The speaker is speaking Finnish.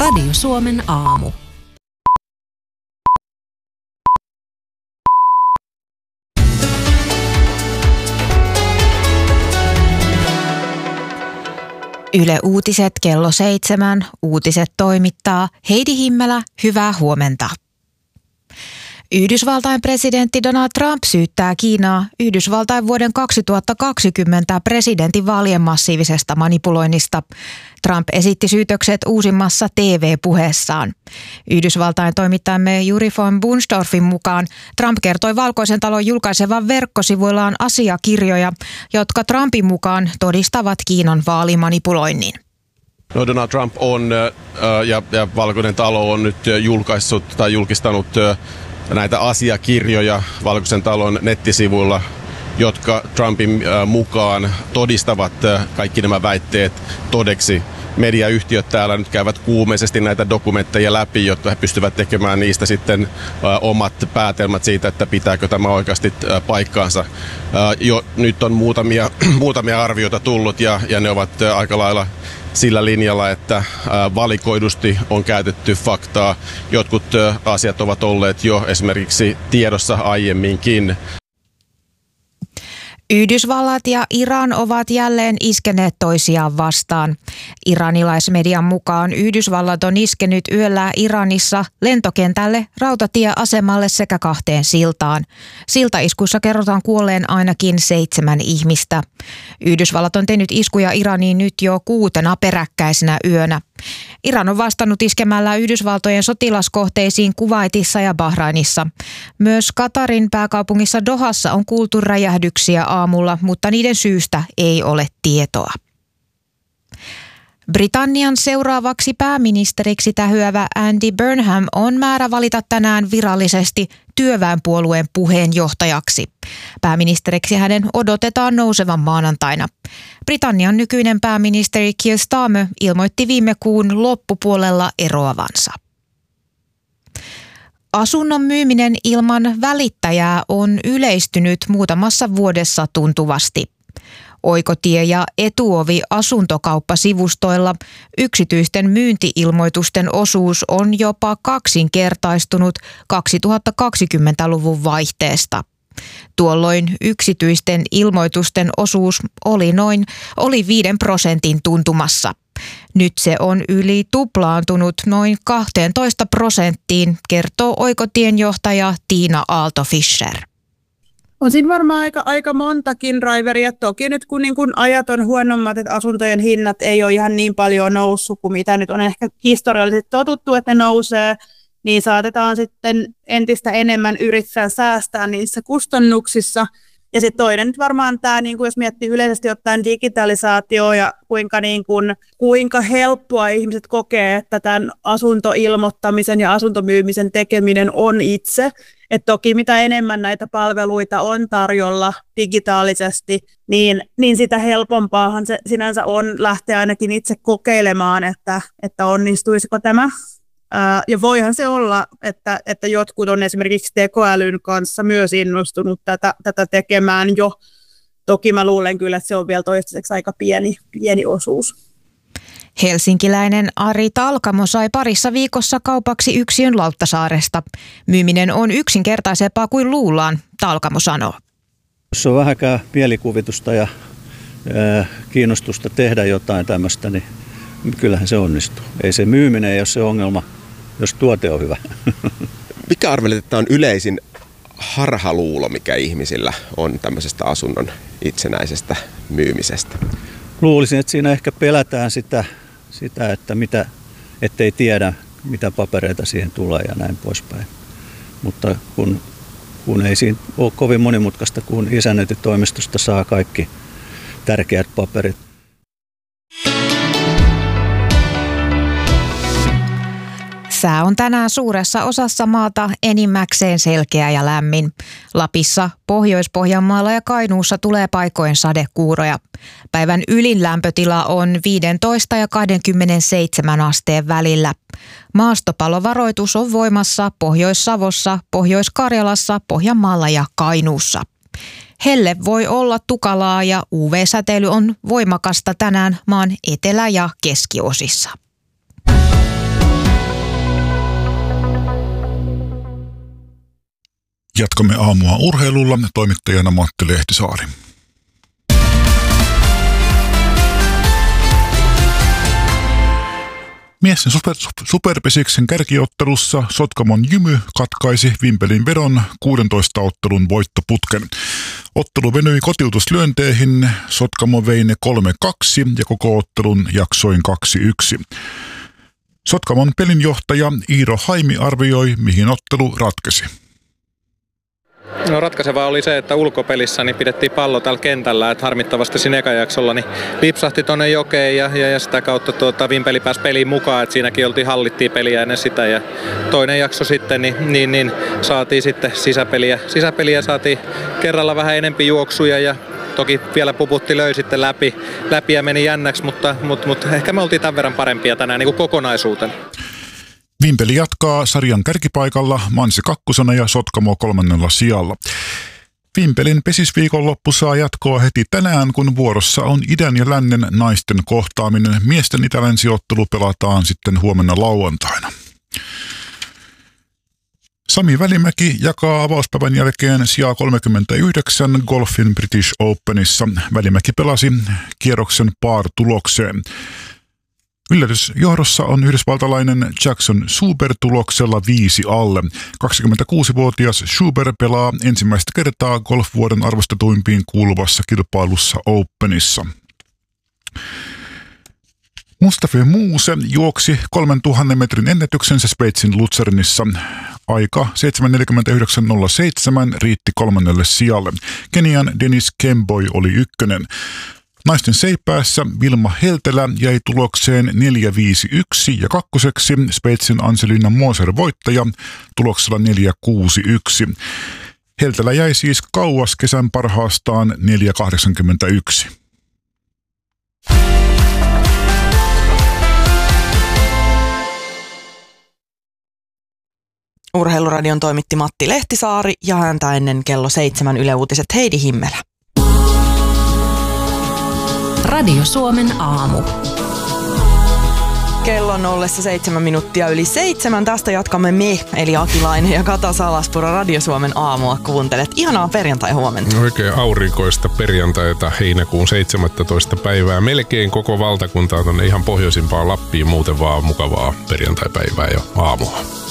Radio Suomen aamu. Yle Uutiset kello 7. Uutiset toimittaa Heidi Himmelä. Hyvää huomenta. Yhdysvaltain presidentti Donald Trump syyttää Kiinaa Yhdysvaltain vuoden 2020 presidentinvaalien massiivisesta manipuloinnista. Trump esitti syytökset uusimmassa TV-puheessaan. Yhdysvaltain toimittajamme Juri von Bunsdorfin mukaan Trump kertoi Valkoisen talon julkaisevan verkkosivuillaan asiakirjoja, jotka Trumpin mukaan todistavat Kiinan vaalimanipuloinnin. No, Donald Trump on ja Valkoinen talo on nyt julkistanut näitä asiakirjoja Valkoisen talon nettisivuilla, jotka Trumpin mukaan todistavat kaikki nämä väitteet todeksi. Mediayhtiöt täällä nyt käyvät kuumeisesti näitä dokumentteja läpi, jotta he pystyvät tekemään niistä sitten omat päätelmät siitä, että pitääkö tämä oikeasti paikkaansa. Jo nyt on muutamia arvioita tullut ja ne ovat aika lailla sillä linjalla, että valikoidusti on käytetty faktaa. Jotkut asiat ovat olleet jo esimerkiksi tiedossa aiemminkin. Yhdysvallat ja Iran ovat jälleen iskeneet toisiaan vastaan. Iranilaismedian mukaan Yhdysvallat on iskenyt yöllä Iranissa lentokentälle, rautatieasemalle sekä 2 siltaan. Siltaiskuissa kerrotaan kuolleen ainakin 7 ihmistä. Yhdysvallat on tehnyt iskuja Iraniin nyt jo 6 peräkkäisenä yönä. Iran on vastannut iskemällä Yhdysvaltojen sotilaskohteisiin Kuwaitissa ja Bahrainissa. Myös Katarin pääkaupungissa Dohassa on kuultu räjähdyksiä aamulla, mutta niiden syystä ei ole tietoa. Britannian seuraavaksi pääministeriksi tähyävä Andy Burnham on määrä valita tänään virallisesti työväenpuolueen puheenjohtajaksi. Pääministeriksi hänen odotetaan nousevan maanantaina. Britannian nykyinen pääministeri Keir Starmer ilmoitti viime kuun loppupuolella eroavansa. Asunnon myyminen ilman välittäjää on yleistynyt muutamassa vuodessa tuntuvasti. Oikotie- ja Etuovi asuntokauppasivustoilla yksityisten myynti-ilmoitusten osuus on jopa 2-kertaistunut 2020-luvun vaihteesta. Tuolloin yksityisten ilmoitusten osuus oli 5% tuntumassa. Nyt se on yli tuplaantunut noin 12%, kertoo Oikotien johtaja Tiina Aalto-Fischer. On siinä varmaan aika montakin driveria. Toki nyt kun ajat on huonommat, että asuntojen hinnat ei ole ihan niin paljon noussut kuin mitä nyt on ehkä historiallisesti totuttu, että ne nousee, niin saatetaan sitten entistä enemmän yrittää säästää niissä kustannuksissa. Ja sitten toinen nyt varmaan tämä, jos miettii yleisesti ottaen digitalisaatio ja kuinka helppoa ihmiset kokee, että tämän asuntoilmoittamisen ja asuntomyymisen tekeminen on itse. Et toki mitä enemmän näitä palveluita on tarjolla digitaalisesti, niin sitä helpompaahan se sinänsä on lähteä ainakin itse kokeilemaan, että onnistuisiko tämä. Ja voihan se olla, että jotkut on esimerkiksi tekoälyn kanssa myös innostunut tätä tekemään jo. Toki mä luulen kyllä, että se on vielä toistaiseksi aika pieni osuus. Helsinkiläinen Ari Talkamo sai parissa viikossa kaupaksi yksiön Lauttasaaresta. Myyminen on yksinkertaisempaa kuin luullaan, Talkamo sanoo. Jos on vähänkään mielikuvitusta ja kiinnostusta tehdä jotain tämmöistä, niin kyllähän se onnistuu. Ei se myyminen ei ole se ongelma, jos tuote on hyvä. Mikä arvelet, että on yleisin harhaluulo, mikä ihmisillä on tämmöisestä asunnon itsenäisestä myymisestä? Luulisin, että siinä ehkä pelätään sitä että ettei tiedä, mitä papereita siihen tulee ja näin poispäin. Mutta kun ei siinä ole kovin monimutkaista, kun isännöintitoimistosta saa kaikki tärkeät paperit. Sää on tänään suuressa osassa maata enimmäkseen selkeä ja lämmin. Lapissa, Pohjois-Pohjanmaalla ja Kainuussa tulee paikoin sadekuuroja. Päivän ylin lämpötila on 15 ja 27 asteen välillä. Maastopalovaroitus on voimassa Pohjois-Savossa, Pohjois-Karjalassa, Pohjanmaalla ja Kainuussa. Helle voi olla tukalaa ja UV-säteily on voimakasta tänään maan etelä- ja keskiosissa. Jatkamme aamua urheilulla, toimittajana Matti Lehtisaari. Miesten superpesiksen kärkiottelussa Sotkamon Jymy katkaisi Vimpelin vedon 16 ottelun voittoputken. Ottelu venyi kotiutuslyönteihin, Sotkamo vei ne 3-2 ja koko ottelun jaksoin 2-1. Sotkamon pelinjohtaja Iiro Haimi arvioi, mihin ottelu ratkesi. No ratkaisevaa oli se, että ulkopelissä niin pidettiin pallo tällä kentällä, että harmittavasti siinä ekajaksolla niin lipsahti tuonne jokeen ja sitä kautta Vimpeli pääsi peliin mukaan, että siinäkin hallittiin peliä ennen sitä ja toinen jakso sitten niin saatiin sitten sisäpeliä saatiin kerralla vähän enempi juoksuja ja toki vielä Puputti löi sitten läpi ja meni jännäksi, mutta ehkä me oltiin tämän verran parempia tänään niin kuin kokonaisuutena. Vimpeli jatkaa sarjan kärkipaikalla, Mansi 2. ja Sotkamo 3. sijalla. Vimpelin pesisviikonloppu saa jatkoa heti tänään, kun vuorossa on idän ja lännen naisten kohtaaminen. Miesten itä-länsiottelu pelataan sitten huomenna lauantaina. Sami Välimäki jakaa avauspäivän jälkeen sijaa 39 golfin British Openissa. Välimäki pelasi kierroksen par-tulokseen. Yllätysjohdossa on yhdysvaltalainen Jackson Schuber tuloksella 5 alle. 26-vuotias Schuber pelaa ensimmäistä kertaa golfvuoden arvostetuimpiin kuuluvassa kilpailussa Openissa. Mustafa Muuse juoksi 3000 metrin ennätyksensä Sveitsin Luzernissa. Aika 7.49.07 riitti 3. sijalle. Kenian Dennis Kemboi oli 1. Naisten seipäässä Vilma Heltelä jäi tulokseen 4-5-1 ja 2. Sveitsin Anselina Moser voittaja tuloksella 4-6-1. Heltelä jäi siis kauas kesän parhaastaan 4-81. Urheiluradion toimitti Matti Lehtisaari ja häntä ennen kello 7 Yle Uutiset Heidi Himmelä. Radio Suomen aamu. Kello on ollessa 7 minuuttia yli 7. Tästä jatkamme me, eli Akilainen ja Kata Salaspuro Radio Suomen aamua kuuntelet. Ihanaa perjantai-huomenta. Oikein aurinkoista perjantaita heinäkuun 17. päivää. Melkein koko valtakuntaa tuonne ihan pohjoisimpaan Lappiin, muuten vaan mukavaa perjantaipäivää ja aamua.